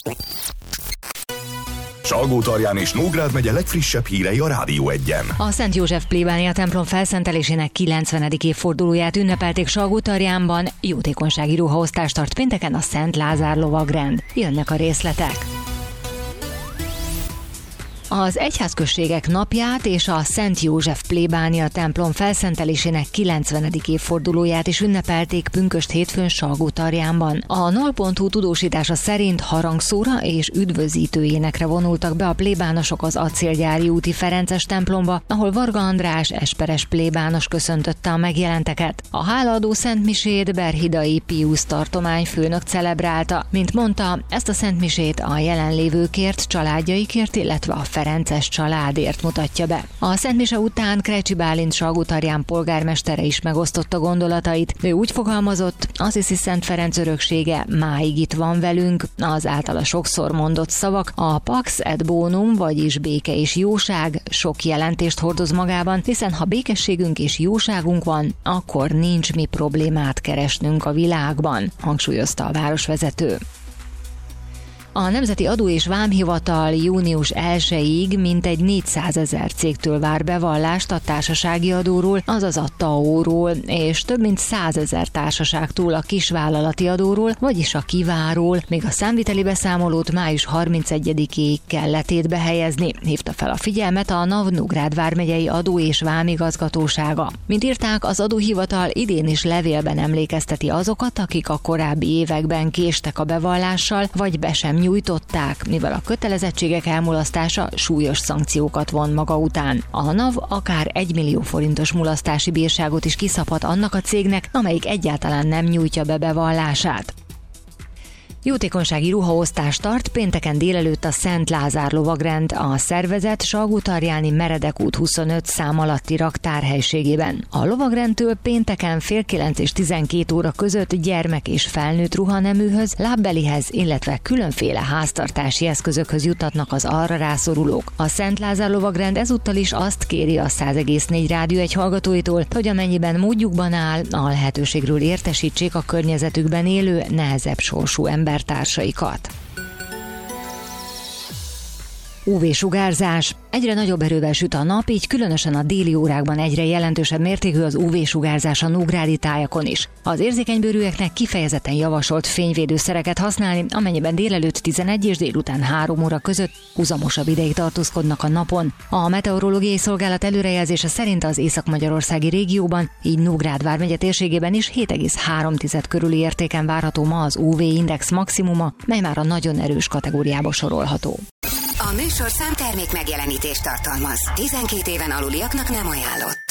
Salgótarján és Nógrád megye legfrissebb hírei a Rádió Egyen. A Szent József plébánia templom felszentelésének 90. évfordulóját ünnepelték Salgótarjánban, jótékonysági ruhaosztást tart pénteken a Szent Lázár lovagrend. Jönnek a részletek. Az egyházközségek napját és a Szent József plébánia templom felszentelésének 90. évfordulóját is ünnepelték pünkösd hétfőn Salgótarjánban. A NOL.hu tudósítása szerint harangszóra és üdvözítő énekre vonultak be a plébánosok az Acélgyári úti Ferences templomba, ahol Varga András esperes plébános köszöntötte a megjelenteket. A hálaadó szentmisét Berhidai Piusz tartományfőnök celebrálta. Mint mondta, ezt a szentmisét a jelenlévőkért, családjaikért, illetve a Ferences családért mutatja be. A szentmise után Krejcsi Bálint Salgótarján polgármestere is megosztotta gondolatait. Ő úgy fogalmazott, Assisi Szent Ferenc öröksége máig itt van velünk, az általa sokszor mondott szavak, a Pax et Bonum, vagyis béke és jóság sok jelentést hordoz magában, hiszen ha békességünk és jóságunk van, akkor nincs mi problémát keresnünk a világban, hangsúlyozta a városvezető. A Nemzeti Adó és Vámhivatal június 1-ig mintegy 400 000 cégtől vár bevallást a társasági adóról, azaz a TAO-ról, és több mint 100 000 társaságtól a kisvállalati adóról, vagyis a kiváról, még a számviteli beszámolót május 31-ig kell letétbe helyezni, hívta fel a figyelmet a Nógrád vármegyei adó és vámigazgatósága. Mint írták, az adóhivatal idén is levélben emlékezteti azokat, akik a korábbi években késtek a bevallással, vagy be sem nyújtották, mivel a kötelezettségek elmulasztása súlyos szankciókat von maga után. A NAV akár 1 millió forintos mulasztási bírságot is kiszabhat annak a cégnek, amelyik egyáltalán nem nyújtja be bevallását. Jótékonysági ruhaosztást tart pénteken délelőtt a Szent Lázár lovagrend, a szervezet Salgótarjáni Meredek út 25 szám alatti raktárhelyiségében. A lovagrendtől pénteken fél 9 és 12 óra között gyermek és felnőtt ruhaneműhöz, lábbelihez, illetve különféle háztartási eszközökhöz jutatnak az arra rászorulók. A Szent Lázár lovagrend ezúttal is azt kéri a 100,4 Rádió Egy hallgatóitól, hogy amennyiben módjukban áll, a lehetőségről értesítsék a környezetükben élő, nehezebb sorsú embertársaikat. UV-sugárzás. Egyre nagyobb erővel süt a nap, így különösen a déli órákban egyre jelentősebb mértékű az UV-sugárzás a nógrádi tájakon is. Az érzékenybőrűeknek kifejezetten javasolt fényvédőszereket használni, amennyiben délelőtt 11 és délután 3 óra között huzamosabb ideig tartózkodnak a napon. A meteorológiai szolgálat előrejelzése szerint az észak-magyarországi régióban, így Nógrád vármegye térségében is 7,3 körüli értéken várható ma az UV-index maximuma, mely már a nagyon erős kategóriába sorolható. A műsorszám termék megjelenítést tartalmaz. 12 éven aluliaknak nem ajánlott.